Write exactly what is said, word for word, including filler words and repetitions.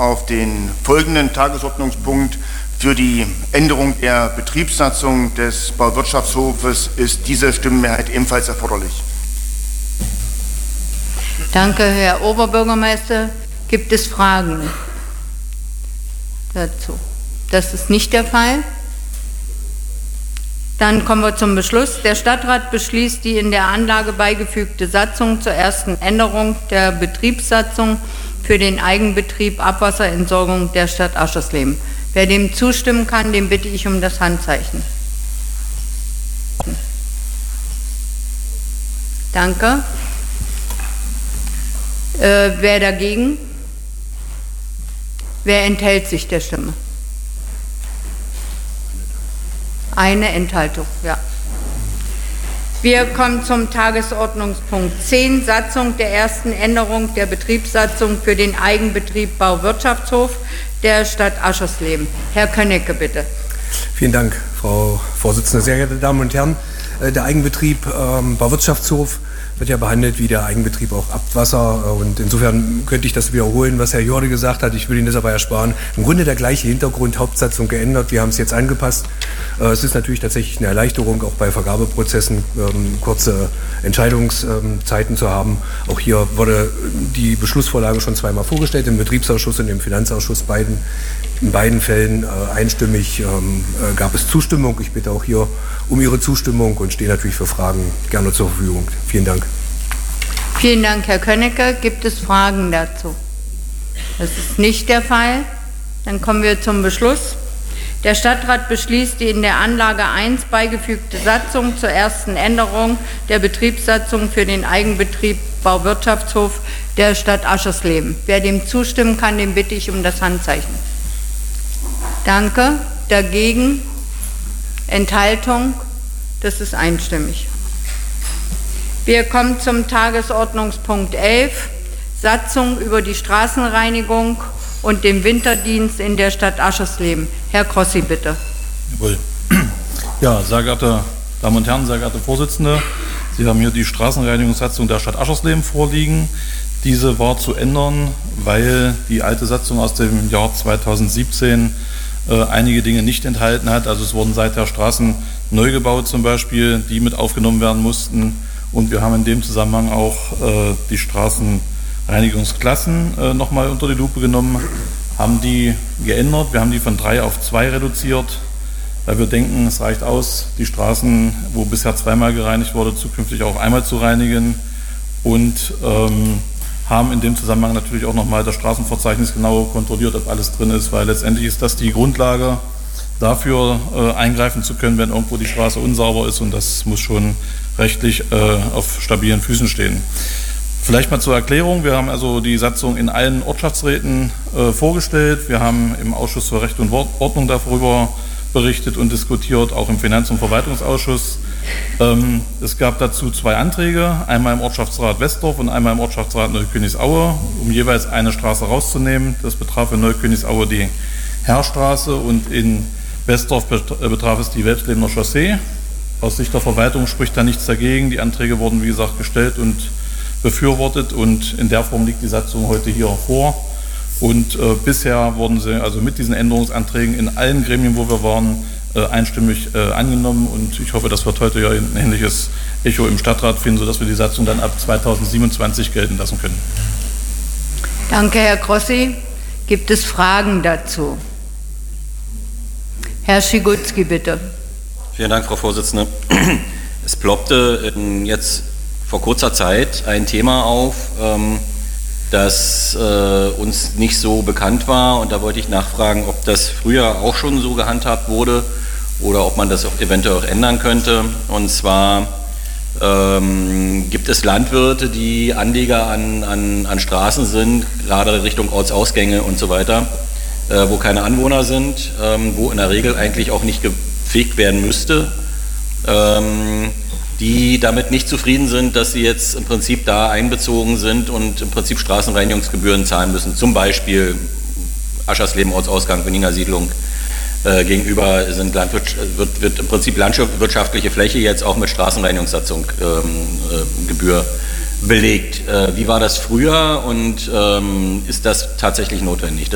auf den folgenden Tagesordnungspunkt. Für die Änderung der Betriebssatzung des Bauwirtschaftshofes ist diese Stimmenmehrheit ebenfalls erforderlich. Danke, Herr Oberbürgermeister. Gibt es Fragen dazu? Das ist nicht der Fall. Dann kommen wir zum Beschluss. Der Stadtrat beschließt die in der Anlage beigefügte Satzung zur ersten Änderung der Betriebssatzung für den Eigenbetrieb Abwasserentsorgung der Stadt Aschersleben. Wer dem zustimmen kann, den bitte ich um das Handzeichen. Danke. Äh, wer dagegen? Wer enthält sich der Stimme? Eine Enthaltung, ja. Wir kommen zum Tagesordnungspunkt zehn, Satzung der ersten Änderung der Betriebssatzung für den Eigenbetrieb Bauwirtschaftshof der Stadt Aschersleben. Herr Könnecke, bitte. Vielen Dank, Frau Vorsitzende. Sehr geehrte Damen und Herren, der Eigenbetrieb ähm, Bauwirtschaftshof wird ja behandelt wie der Eigenbetrieb auch Abwasser. Und insofern könnte ich das wiederholen, was Herr Jorde gesagt hat. Ich will Ihnen das aber ersparen. Im Grunde der gleiche Hintergrund, Hauptsatzung geändert. Wir haben es jetzt angepasst. Es ist natürlich tatsächlich eine Erleichterung, auch bei Vergabeprozessen ähm, kurze Entscheidungszeiten zu haben. Auch hier wurde die Beschlussvorlage schon zweimal vorgestellt, im Betriebsausschuss und im Finanzausschuss. Beiden, in beiden Fällen äh, einstimmig ähm, äh, gab es Zustimmung. Ich bitte auch hier um Ihre Zustimmung und stehe natürlich für Fragen gerne zur Verfügung. Vielen Dank. Vielen Dank, Herr Könnecke. Gibt es Fragen dazu? Das ist nicht der Fall. Dann kommen wir zum Beschluss. Der Stadtrat beschließt die in der Anlage eins beigefügte Satzung zur ersten Änderung der Betriebssatzung für den Eigenbetrieb Bauwirtschaftshof der Stadt Aschersleben. Wer dem zustimmen kann, den bitte ich um das Handzeichen. Danke. Dagegen? Enthaltung? Das ist einstimmig. Wir kommen zum Tagesordnungspunkt elf, Satzung über die Straßenreinigung und den Winterdienst in der Stadt Aschersleben. Herr Crossi, bitte. Jawohl. Ja, sehr geehrte Damen und Herren, sehr geehrte Vorsitzende, Sie haben hier die Straßenreinigungssatzung der Stadt Aschersleben vorliegen. Diese war zu ändern, weil die alte Satzung aus dem Jahr zweitausendsiebzehn äh, einige Dinge nicht enthalten hat. Also es wurden seither Straßen neu gebaut zum Beispiel, die mit aufgenommen werden mussten. Und wir haben in dem Zusammenhang auch äh, die Straßenreinigungsklassen äh, nochmal unter die Lupe genommen, haben die geändert. Wir haben die von drei auf zwei reduziert, weil wir denken, es reicht aus, die Straßen, wo bisher zweimal gereinigt wurde, zukünftig auch einmal zu reinigen. Und ähm, haben in dem Zusammenhang natürlich auch nochmal das Straßenverzeichnis genau kontrolliert, ob alles drin ist, weil letztendlich ist das die Grundlage dafür, äh, eingreifen zu können, wenn irgendwo die Straße unsauber ist, und das muss schon rechtlich äh, auf stabilen Füßen stehen. Vielleicht mal zur Erklärung. Wir haben also die Satzung in allen Ortschaftsräten äh, vorgestellt. Wir haben im Ausschuss für Recht und Ordnung darüber berichtet und diskutiert, auch im Finanz- und Verwaltungsausschuss. Ähm, es gab dazu zwei Anträge, einmal im Ortschaftsrat Westdorf und einmal im Ortschaftsrat Neukönigs-Aue, um jeweils eine Straße rauszunehmen. Das betraf in Neukönigs-Aue die Herrstraße und in Westdorf betraf es die Welpslebener Chaussee. Aus Sicht der Verwaltung spricht da nichts dagegen. Die Anträge wurden, wie gesagt, gestellt und befürwortet, und in der Form liegt die Satzung heute hier vor. Und äh, bisher wurden sie also mit diesen Änderungsanträgen in allen Gremien, wo wir waren, äh, einstimmig äh, angenommen, und ich hoffe, das wird heute ja ein ähnliches Echo im Stadtrat finden, sodass wir die Satzung dann ab zweitausendsiebenundzwanzig gelten lassen können. Danke, Herr Crossi. Gibt es Fragen dazu? Herr Schigutski, bitte. Vielen Dank, Frau Vorsitzende. Es ploppte jetzt vor kurzer Zeit ein Thema auf, ähm, das äh, uns nicht so bekannt war, und da wollte ich nachfragen, ob das früher auch schon so gehandhabt wurde oder ob man das auch eventuell auch ändern könnte. Und zwar ähm, gibt es Landwirte, die Anlieger an, an, an Straßen sind, gerade Richtung Ortsausgänge und so weiter, äh, wo keine Anwohner sind, ähm, wo in der Regel eigentlich auch nicht gefegt werden müsste, ähm, die damit nicht zufrieden sind, dass sie jetzt im Prinzip da einbezogen sind und im Prinzip Straßenreinigungsgebühren zahlen müssen. Zum Beispiel Aschersleben Ortsausgang, Beniner Siedlung. Äh, gegenüber sind Landwirt, wird, wird im Prinzip landwirtschaftliche Fläche jetzt auch mit Straßenreinigungssatzung ähm, äh, Gebühr belegt. Äh, wie war das früher, und ähm, ist das tatsächlich notwendig?